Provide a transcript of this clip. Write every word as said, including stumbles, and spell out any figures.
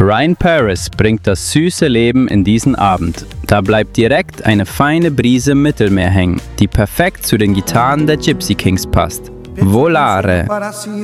Ryan Paris bringt das süße Leben in diesen Abend. Da bleibt direkt eine feine Brise Mittelmeer hängen, die perfekt zu den Gitarren der Gypsy Kings passt. Volare.